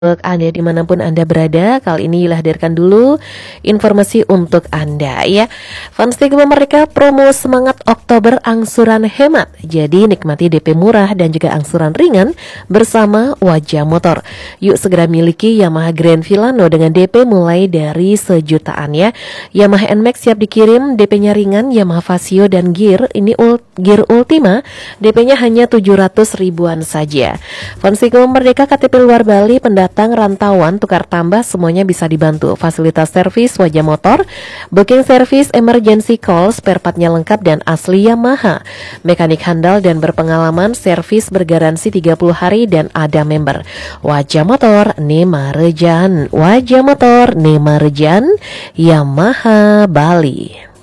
Anda dimanapun Anda berada, kali ini Yula hadirkan dulu informasi untuk Anda ya. Fans Tigma mereka promo semangat Oktober angsuran hemat. Jadi nikmati DP murah dan juga angsuran ringan bersama Wajah Motor. Yuk segera miliki Yamaha Grand Villano dengan DP mulai dari sejutaan ya. Yamaha NMAX siap dikirim, DP-nya ringan. Yamaha Vasio dan Gear ini Gear Ultima, DP-nya hanya 700 ribuan saja. Fans Tigma Merdeka KTP luar Bali, pendatang rantauan, tukar tambah, semuanya bisa dibantu. Fasilitas servis Wajah Motor, booking service, emergency call, spare partnya lengkap dan asli Yamaha. Mekanik handal dan berpengalaman, servis bergaransi 30 hari dan ada member. Wajah Motor Nemarejan, Wajah Motor Nemarejan, Yamaha Bali.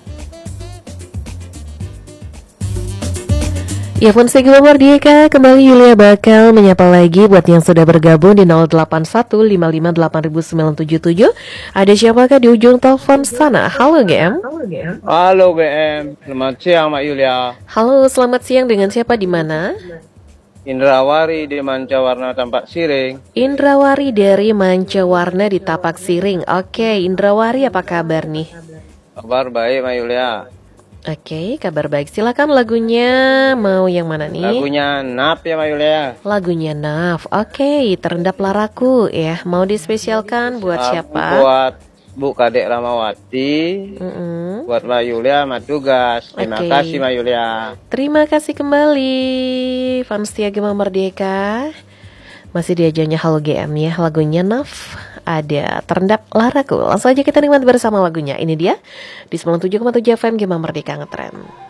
Ya, Fans Tigma Merdeka, kembali Yulia bakal menyapa lagi buat yang sudah bergabung di 0815580977. Ada siapakah di ujung telepon sana? Halo GM. Halo GM, selamat siang Mak Yulia. Halo, selamat siang, dengan siapa di mana? Indrawari di Mancawarna Tampak Siring. Indrawari dari Mancawarna di Tapak Siring. Oke, Indrawari apa kabar nih? Kabar baik Mak Yulia. Oke, kabar baik. Silakan lagunya, mau yang mana nih? Lagunya Nap ya Mak Yulia. Lagunya Naf. Oke, Terendap Laraku ya. Mau dispesialkan buat siapa? Buat Bu Kadek Ramawati, buat Mak Yulia, Mak Tugas. Terima kasih Mak Yulia. Terima kasih kembali Fans Tigma Merdeka. Masih diajarnya Halo GM ya. Lagunya Naf, ada Terendap Laraku. Langsung aja kita nikmati bersama lagunya. Ini dia di 97,7 FM Gema Merdeka Ngetren.